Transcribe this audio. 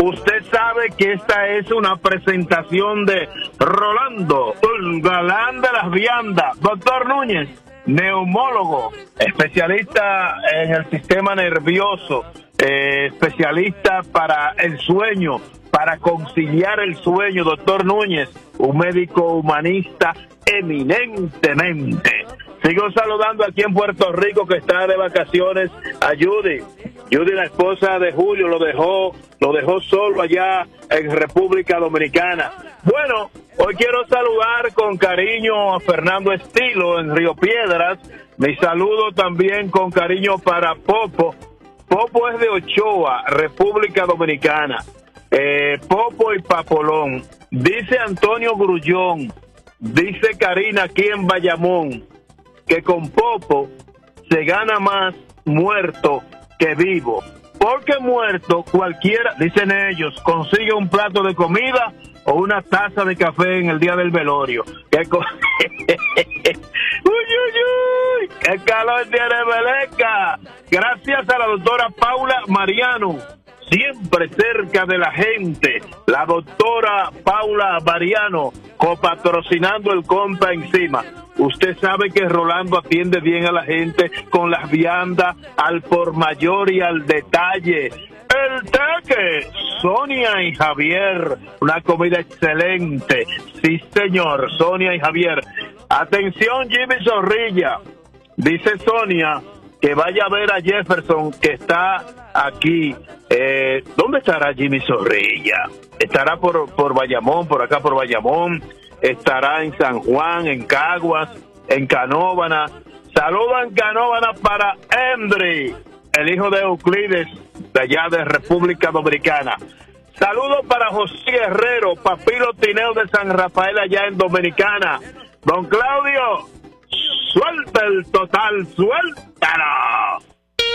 Usted sabe que esta es una presentación de Rolando, el galán de las viandas. Doctor Núñez, neumólogo, especialista en el sistema nervioso, especialista para el sueño, para conciliar el sueño. Doctor Núñez, un médico humanista eminentemente. Sigo saludando aquí en Puerto Rico, que está de vacaciones, a Judy. Judy, la esposa de Julio, lo dejó solo allá en República Dominicana. Bueno, hoy quiero saludar con cariño a Fernando Estilo en Río Piedras. Mi saludo también con cariño para Popo. Popo es de Ochoa, República Dominicana. Popo y Papolón. Dice Antonio Grullón, dice Karina aquí en Bayamón, que con Popo se gana más muerto que vivo. Porque muerto cualquiera, dicen ellos, consigue un plato de comida o una taza de café en el día del velorio. ¡Qué ¡qué calor tiene Beleca! Gracias a la doctora Paula Mariano, siempre cerca de la gente. La doctora Paula Mariano, copatrocinando el Compa Encima. Usted sabe que Rolando atiende bien a la gente con las viandas al por mayor y al detalle. El Teque, Sonia y Javier, una comida excelente. Sí, señor, Sonia y Javier. Atención, Jimmy Zorrilla. Dice Sonia que vaya a ver a Jefferson, que está aquí. ¿Dónde estará Jimmy Zorrilla? Estará por Bayamón, por acá por Bayamón. Estará en San Juan, en Caguas, en Canóvana. Saludan Canóvana para Hendry, el hijo de Euclides, de allá de República Dominicana. Saludos para José Guerrero, Papilo Tineo de San Rafael, allá en Dominicana. Don Claudio, suelta el total, suéltalo.